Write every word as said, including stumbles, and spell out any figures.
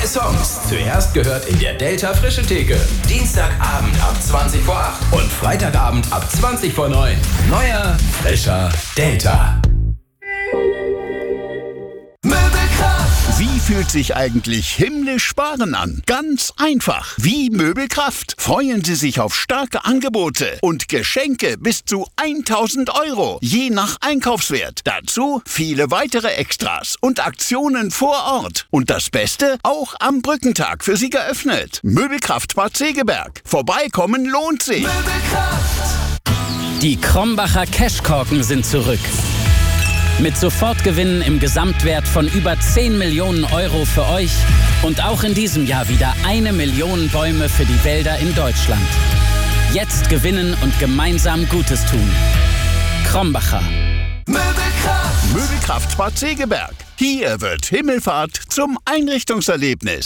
Neue Songs. Zuerst gehört in der Delta Frische Theke. Dienstagabend ab zwanzig vor acht und Freitagabend ab zwanzig vor neun. Neuer, frischer Delta. Wie fühlt sich eigentlich himmlisch sparen an? Ganz einfach. Wie Möbelkraft. Freuen Sie sich auf starke Angebote und Geschenke bis zu tausend Euro, je nach Einkaufswert. Dazu viele weitere Extras und Aktionen vor Ort. Und das Beste, auch am Brückentag für Sie geöffnet. Möbelkraft Bad Segeberg. Vorbeikommen lohnt sich. Möbelkraft. Die Krombacher Cashkorken sind zurück. Mit Sofortgewinnen im Gesamtwert von über zehn Millionen Euro für euch und auch in diesem Jahr wieder eine Million Bäume für die Wälder in Deutschland. Jetzt gewinnen und gemeinsam Gutes tun. Krombacher. Möbelkraft. Möbelkraft Bad Segeberg. Hier wird Himmelfahrt zum Einrichtungserlebnis.